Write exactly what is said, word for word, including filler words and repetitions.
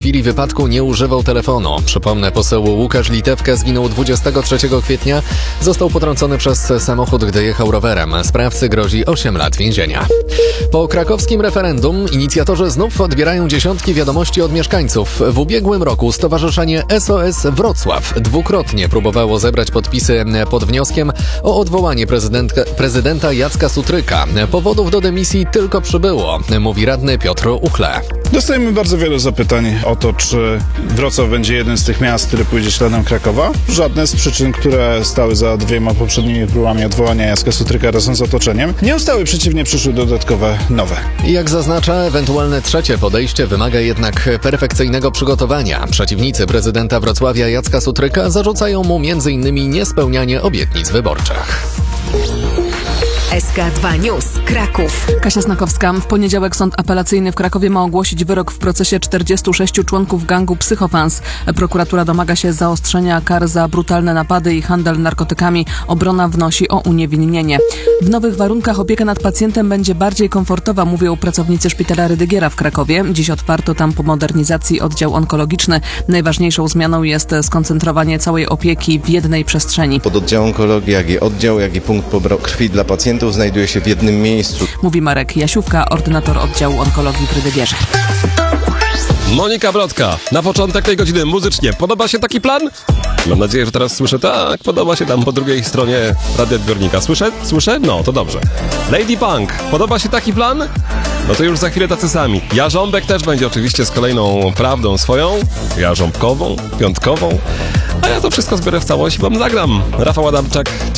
chwili wypadku nie używał telefonu. Przypomnę, poseł Łukasz Litewka zginął dwudziestego trzeciego kwietnia. Został potrącony przez samochód, gdy jechał rowerem. Sprawcy grozi osiem lat więzienia. Po krakowskim referendum inicjatorzy znów odbierają dziesiątki wiadomości od mieszkańców. W ubiegłym roku Stowarzyszenie S O S Wrocław dwukrotnie próbowało zebrać podpisy pod wnioskiem o odwołanie prezydenta, prezydenta Jacka Sutryka. Powodów do dymisji tylko przybyło, mówi radny Piotr Uchle. Dostajemy bardzo wiele zapytań o to, czy Wrocław będzie jednym z tych miast, które pójdzie śladem Krakowa. Żadne z przyczyn, które stały za dwiema poprzednimi próbami odwołania Jacka Sutryka razem z otoczeniem, nie ustały, przeciwnie, przyszły dodatkowe nowe. Jak zaznacza, ewentualne trzecie podejście wymaga jednak perfekcyjnego przygotowania. Przeciwnicy prezydenta Wrocławia Jacka Sutryka zarzucają mu między innymi niespełnianie obietnic wyborczych. S K dwa News, Kraków. Kasia Snakowska. W poniedziałek Sąd Apelacyjny w Krakowie ma ogłosić wyrok w procesie czterdziestu sześciu członków gangu Psychofans. Prokuratura domaga się zaostrzenia kar za brutalne napady i handel narkotykami. Obrona wnosi o uniewinnienie. W nowych warunkach opieka nad pacjentem będzie bardziej komfortowa, mówią pracownicy szpitala Rydygiera w Krakowie. Dziś otwarto tam po modernizacji oddział onkologiczny. Najważniejszą zmianą jest skoncentrowanie całej opieki w jednej przestrzeni. Pododdział onkologii, jak i oddział, jak i punkt poboru krwi dla pacjentów znajduje się w jednym miejscu. Mówi Marek Jasiówka, ordynator oddziału onkologii w Rydygierze. Monika Brodka, na początek tej godziny muzycznie. Podoba się taki plan? Mam nadzieję, że teraz słyszę, tak, podoba się tam po drugiej stronie radioodbiornika. Słyszę? Słyszę? No, to dobrze. Lady Punk, podoba się taki plan? No to już za chwilę tacy sami. Jarząbek też będzie oczywiście z kolejną prawdą swoją, jarząbkową, piątkową. A ja to wszystko zbiorę w całość, wam zagram. Rafał Adamczak,